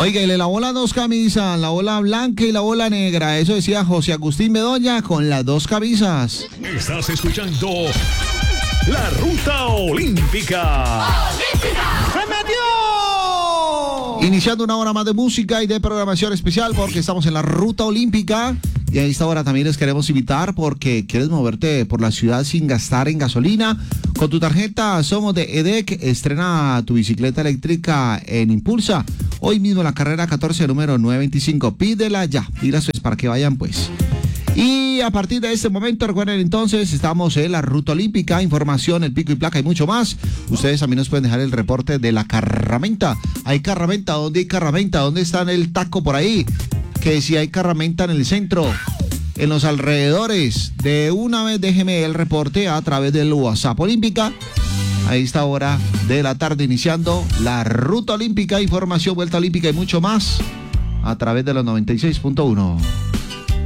Oiga, y le lavó las dos camisas, la bola blanca y la bola negra. Eso decía José Agustín Bedoya con las dos camisas. Estás escuchando La Ruta Olímpica. ¡Se metió! Iniciando una hora más de música y de programación especial porque estamos en la Ruta Olímpica. Y a esta hora también les queremos invitar porque quieres moverte por la ciudad sin gastar en gasolina. Con tu tarjeta Somos de EDEC, estrena tu bicicleta eléctrica en Impulsa. Hoy mismo la carrera 14, número 925. Pídela ya. Pídela para que vayan pues. Y a partir de este momento, recuerden entonces, estamos en la Ruta Olímpica, información, el pico y placa y mucho más. Ustedes también nos pueden dejar el reporte de la carramenta. ¿Hay carramenta? ¿Dónde hay carramenta? ¿Dónde está el taco por ahí? Que si hay carramenta en el centro, en los alrededores. De una vez déjeme el reporte a través del WhatsApp Olímpica. A esta hora de la tarde iniciando la Ruta Olímpica, información, vuelta olímpica y mucho más a través de los 96.1.